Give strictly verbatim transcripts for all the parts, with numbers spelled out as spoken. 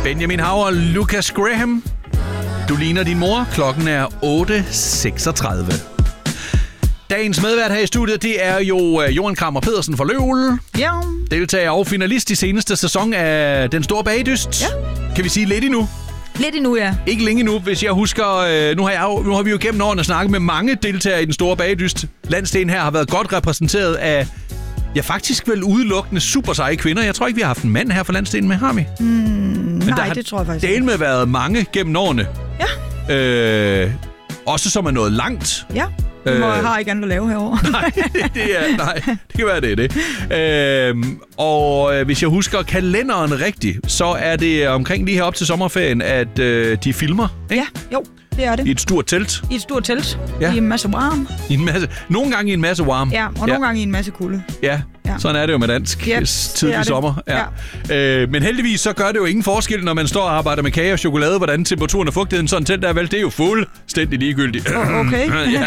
Benjamin Hav og Lucas Graham. Du ligner din mor. Klokken er otte seksogtredive. Dagens medvært her i studiet, det er jo Johan Krammer Pedersen fra Løvel. Ja. Deltager og finalist i seneste sæson af Den Store Bagedyst. Ja. Kan vi sige lidt endnu? Lidt endnu, ja. Ikke længe nu, hvis jeg husker. Nu har, jeg, nu har vi jo gennem årene snakket med mange deltagere i Den Store Bagedyst. Landsdelen her har været godt repræsenteret af, ja, faktisk vel udelukkende super seje kvinder. Jeg tror ikke, vi har haft en mand her fra landsdelen med, har vi? Mm, Men nej, der det tror jeg faktisk ikke. ikke. Der har været mange gennem årene. Ja. Øh, også som er nået langt. Ja. Vi må, øh, har ikke andet at lave herovre. nej, det er, nej, det kan være, det er det. Øhm, og øh, hvis jeg husker kalenderen rigtigt, så er det omkring lige her op til sommerferien, at øh, de filmer. Ikke? Ja, jo, det er det. I et stort telt. I et stort telt. Ja. I en masse varme. I en masse, nogle gange i en masse varme. Ja, og nogle ja. gange i en masse kulde. Ja. Ja. Sådan er det jo med dansk ja, tidlig sommer. Ja. Ja. Øh, men heldigvis så gør det jo ingen forskel, når man står og arbejder med kage og chokolade, hvordan temperaturen og fugtigheden sådan telt der vel. Det er jo fuldstændig ligegyldigt. Oh, okay. ja.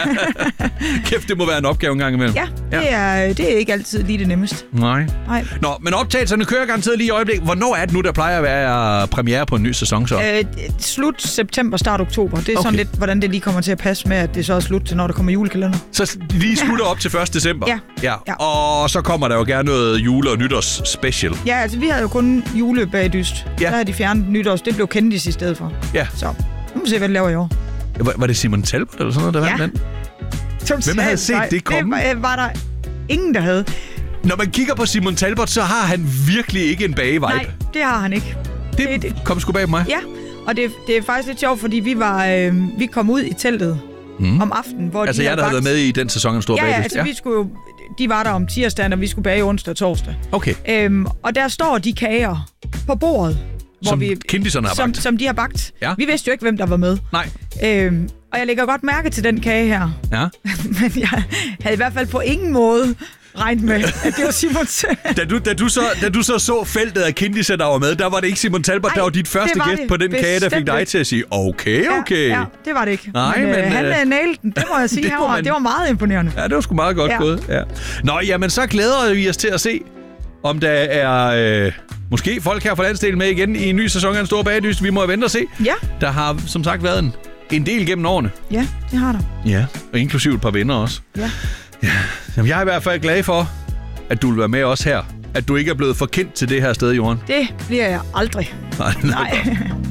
Kæft, det må være en opgave en gang imellem. Ja, det, ja. Er, det er ikke altid lige det nemmeste. Nej. Nej. Nå, men optagelserne kører garanteret lige i øjeblik. Hvornår er det nu, der plejer at være premiere på en ny sæson så? Øh, slut september, start oktober. Det er okay. sådan lidt, hvordan det lige kommer til at passe med, at det så er slut til, når der kommer julekalender. Så lige slutter op til første december? Ja. ja. ja. Og så kommer der jo gerne noget jule- og nytårs special. Ja, altså vi havde jo kun julebagdyst. Ja. Der havde de fjernet nytårs. Det blev kendis i stedet for. Ja. Så nu må vi se, hvad det laver i år. Var, var det Simon Talbot eller sådan noget, der ja. vandt den? Totalt. Hvem havde set det komme? Det var, var der ingen, der havde. Når man kigger på Simon Talbot, så har han virkelig ikke en bagevibe. Nej, det har han ikke. Det, det, det. kom sgu bag på mig. Ja, og det, det er faktisk lidt sjovt, fordi vi var øh, vi kom ud i teltet mm. om aftenen, hvor altså de jeg, der havde været med i den sæson af Stor ja, Bagedyst. Ja, altså ja. vi skulle jo, de var der om tirsdagen, og vi skulle bage onsdag og torsdag. Okay. Øhm, og der står de kager på bordet. Hvor som vi, kendiserne har som, bagt. Som de har bagt. Ja. Vi vidste jo ikke, hvem der var med. Nej. Øhm, og jeg lægger godt mærke til den kage her. Ja. Men jeg havde i hvert fald på ingen måde regnet med, at det var Simon da, du, da, du så, da du så så feltet af kendiser, der var med, der var det ikke Simon Talbot, Ej, der var dit første var gæst på den kage, der fik dig til at sige, okay, okay. Ja, ja det var det ikke. Nej, men, men øh, han øh, nailede den, det må jeg sige det herovre. man... Det var meget imponerende. Ja, det var sgu meget godt ja. gået. Ja. Nå, jamen så glæder vi os til at se, om der er øh, måske folk her fra landsdelen med igen i en ny sæson af En Stor Bagedyst. Vi må vente og se. Ja. Der har som sagt været en, en del gennem årene. Ja, det har der. Ja, og inklusive et par venner også. Ja. Ja. Jamen, jeg er i hvert fald glad for, at du vil være med os her. At du ikke er blevet for kendt til det her sted, Johan. Det bliver jeg aldrig. Nej. Nej.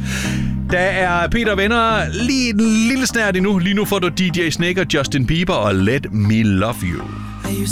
Der er Peter Venner lige en lille snært endnu. Lige nu får du D J Snake og Justin Bieber og Let Me Love You.